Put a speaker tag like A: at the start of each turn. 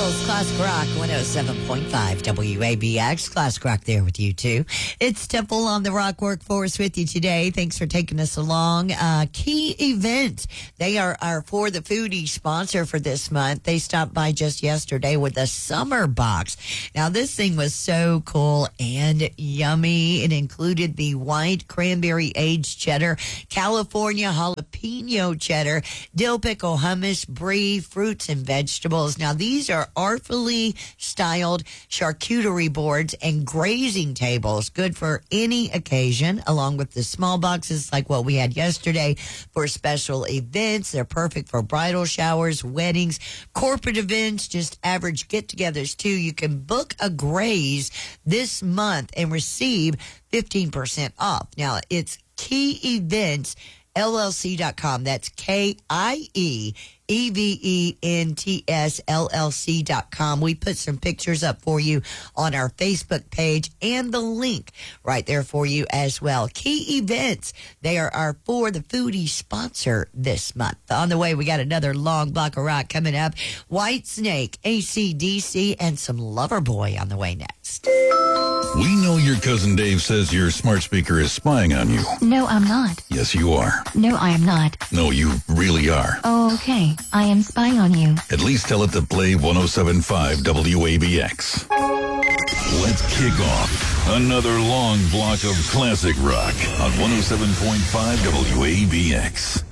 A: Charles, Classic Rock 107.5 WABX. Classic Rock there with you, too. It's Temple on the Rock Workforce with you today. Thanks for taking us along. Key Events. They are our For the Foodie sponsor for this month. They stopped by just yesterday with a summer box. Now, this thing was so cool and yummy. It included the white cranberry aged cheddar, California jalapeno cheddar, dill pickle hummus, brie, fruits and vegetables. Now, these are artfully styled charcuterie boards and grazing tables, good for any occasion, along with the small boxes like what we had yesterday for special events. They're perfect for bridal showers, weddings, corporate events, just average get-togethers, too. You can book a graze this month and receive 15% off. Now, it's Key Events, LLC.com. That's KIEEVENTS LLC.com. We put some pictures up for you on our Facebook page and the link right there for you as well. Key Events, they are our For the Foodie sponsor this month. On the way, we got another long block of rock coming up. White Snake, AC/DC, and some Loverboy on the way next.
B: We know your cousin Dave says your smart speaker is spying on you.
C: No, I'm not.
B: Yes, you are.
C: No, I am not.
B: No, you really are.
C: Oh, okay. I am spying on you.
B: At least tell it to play 107.5 WABX. Let's kick off another long block of classic rock on 107.5 WABX.